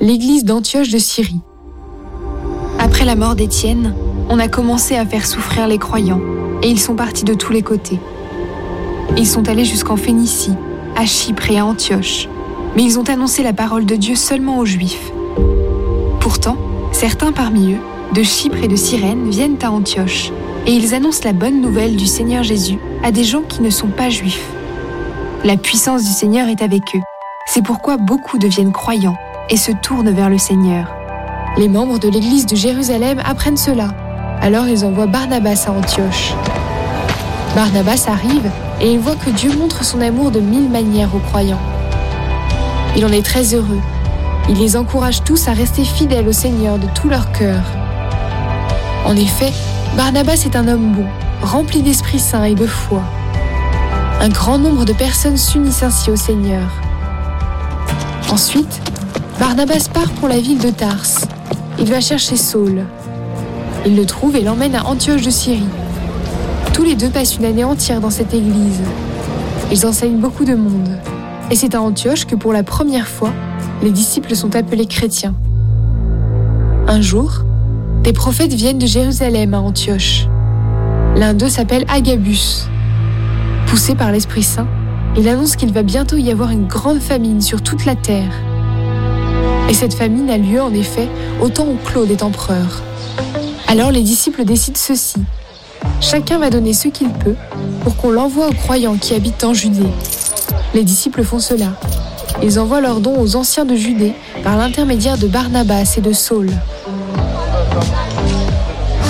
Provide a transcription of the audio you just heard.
l'église d'Antioche de Syrie. Après la mort d'Étienne, on a commencé à faire souffrir les croyants et ils sont partis de tous les côtés. Ils sont allés jusqu'en Phénicie, à Chypre et à Antioche, mais ils ont annoncé la parole de Dieu seulement aux Juifs. Pourtant, certains parmi eux, de Chypre et de Cyrène, viennent à Antioche et ils annoncent la bonne nouvelle du Seigneur Jésus à des gens qui ne sont pas juifs. La puissance du Seigneur est avec eux. C'est pourquoi beaucoup deviennent croyants et se tournent vers le Seigneur. Les membres de l'église de Jérusalem apprennent cela. Alors ils envoient Barnabas à Antioche. Barnabas arrive et il voit que Dieu montre son amour de 1000 manières aux croyants. Il en est très heureux. Il les encourage tous à rester fidèles au Seigneur de tout leur cœur. En effet, Barnabas est un homme bon, rempli d'Esprit Saint et de foi. Un grand nombre de personnes s'unissent ainsi au Seigneur. Ensuite, Barnabas part pour la ville de Tarse. Il va chercher Saul. Il le trouve et l'emmène à Antioche de Syrie. Tous les deux passent une année entière dans cette église. Ils enseignent beaucoup de monde. Et c'est à Antioche que pour la première fois, les disciples sont appelés chrétiens. Un jour, des prophètes viennent de Jérusalem à Antioche. L'un d'eux s'appelle Agabus. Poussé par l'Esprit Saint, il annonce qu'il va bientôt y avoir une grande famine sur toute la terre. Et cette famine a lieu en effet au temps où Claude est empereur. Alors les disciples décident ceci. Chacun va donner ce qu'il peut pour qu'on l'envoie aux croyants qui habitent en Judée. Les disciples font cela. Ils envoient leurs dons aux anciens de Judée par l'intermédiaire de Barnabas et de Saul.